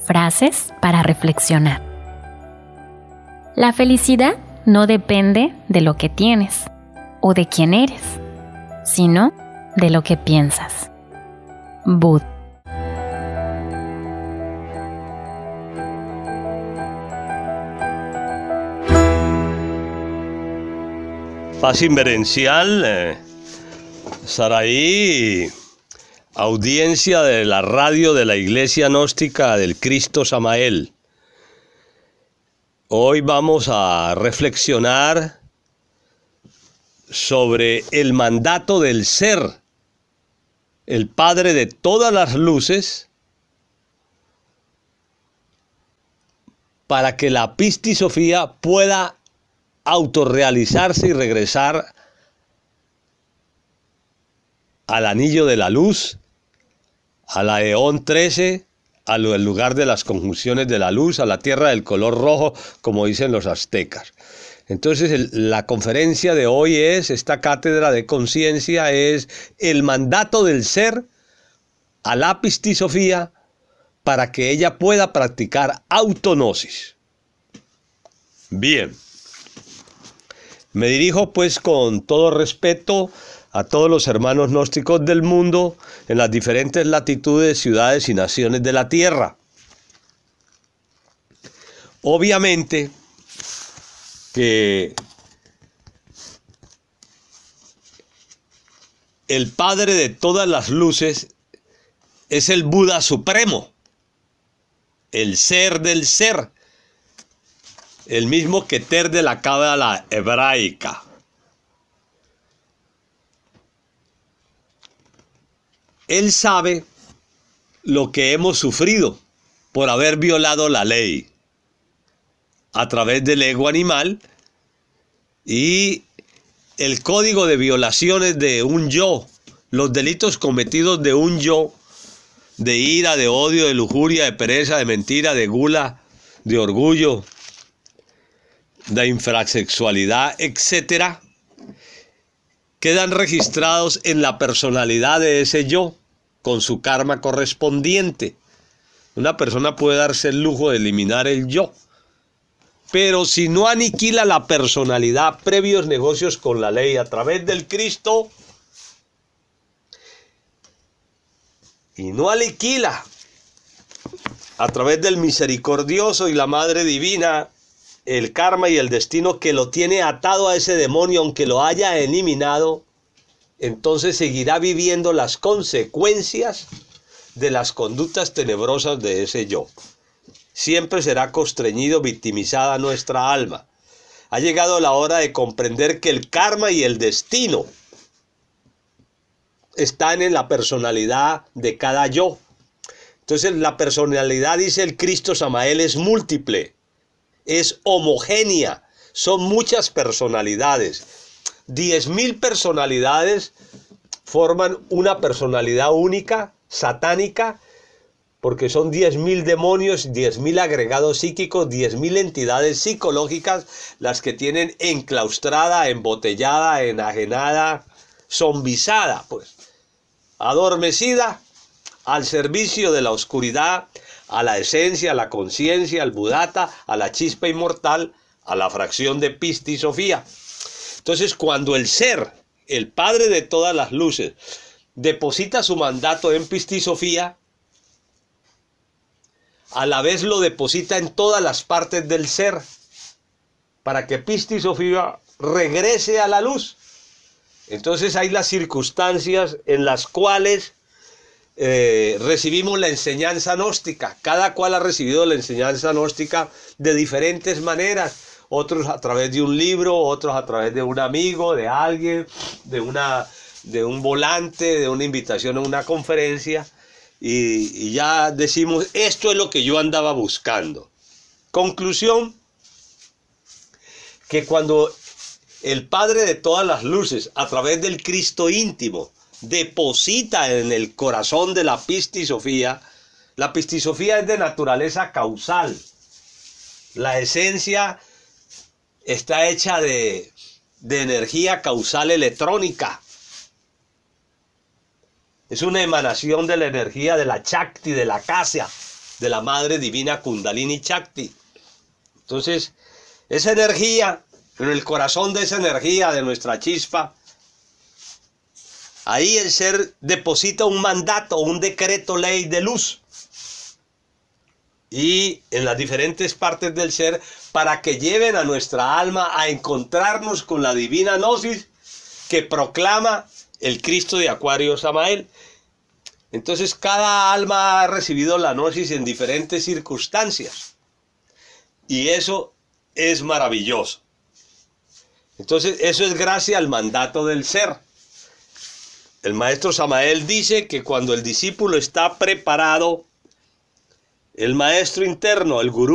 Frases para reflexionar. La felicidad no depende de lo que tienes o de quién eres, sino de lo que piensas. Bud. Paz inverencial, Saraí, audiencia de la radio de la Iglesia Gnóstica del Cristo Samael. Hoy vamos a reflexionar sobre el mandato del ser, el Padre de todas las luces, para que la pistisofía pueda autorrealizarse y regresar al anillo de la luz, a la Eón 13, al lugar de las conjunciones de la luz, a la tierra del color rojo, como dicen los aztecas. Entonces, la conferencia de hoy esta cátedra de conciencia es el mandato del ser a la pistisofía para que ella pueda practicar autognosis. Bien. Me dirijo pues con todo respeto a todos los hermanos gnósticos del mundo en las diferentes latitudes, ciudades y naciones de la tierra. Obviamente que el Padre de todas las luces es el Buda Supremo, el ser del ser, el mismo Keter de la cábala hebraica. Él sabe lo que hemos sufrido por haber violado la ley a través del ego animal y el código de violaciones de un yo, los delitos cometidos de un yo, de ira, de odio, de lujuria, de pereza, de mentira, de gula, de orgullo, de infrasexualidad, etcétera, quedan registrados en la personalidad de ese yo, con su karma correspondiente. Una persona puede darse el lujo de eliminar el yo, pero si no aniquila la personalidad previos negocios con la ley a través del Cristo, y no aniquila a través del misericordioso y la Madre Divina el karma y el destino que lo tiene atado a ese demonio, aunque lo haya eliminado, entonces seguirá viviendo las consecuencias de las conductas tenebrosas de ese yo. Siempre será constreñido, victimizada nuestra alma. Ha llegado la hora de comprender que el karma y el destino están en la personalidad de cada yo. Entonces la personalidad, dice el Cristo Samael, es múltiple. Es homogénea, son muchas personalidades. 10.000 personalidades forman una personalidad única, satánica, porque son 10.000 demonios, 10.000 agregados psíquicos, 10.000 entidades psicológicas, las que tienen enclaustrada, embotellada, enajenada, zombizada, pues, adormecida, al servicio de la oscuridad, a la esencia, a la conciencia, al Buddhata, a la chispa inmortal, a la fracción de pistisofía. Entonces, cuando el ser, el Padre de todas las luces, deposita su mandato en pistisofía, a la vez lo deposita en todas las partes del ser, para que pistisofía regrese a la luz. Entonces hay las circunstancias en las cuales recibimos la enseñanza gnóstica. Cada cual ha recibido la enseñanza gnóstica de diferentes maneras. Otros a través de un libro, otros a través de un amigo, de alguien, de un volante, de una invitación a una conferencia. Y ya decimos, esto es lo que yo andaba buscando. Conclusión, que cuando el Padre de todas las luces, a través del Cristo íntimo, deposita en el corazón de la pistisofía es de naturaleza causal. La esencia está hecha de energía causal electrónica. Es una emanación de la energía de la Chakti, de la Akasha, de la Madre Divina Kundalini Chakti. Entonces, esa energía, en el corazón de esa energía, de nuestra chispa, ahí el ser deposita un mandato, un decreto ley de luz. Y en las diferentes partes del ser, para que lleven a nuestra alma a encontrarnos con la divina gnosis que proclama el Cristo de Acuario Samael. Entonces cada alma ha recibido la gnosis en diferentes circunstancias. Y eso es maravilloso. Entonces eso es gracias al mandato del ser. El maestro Samael dice que cuando el discípulo está preparado, el maestro interno, el gurú,